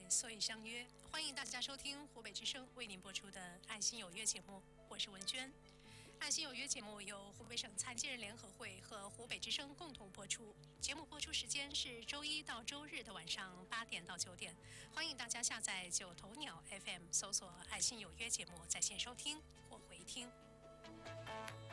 所以相约。欢迎大家收听湖北之声为您播出的《爱心有约》节目，我是文娟。爱心有约节目由湖北省残疾人联合会和湖北之声共同播出，节目播出时间是周一到周日的晚上8点到9点。欢迎大家下载九头鸟 FM， 搜索“爱心有约”节目在线收听或回听。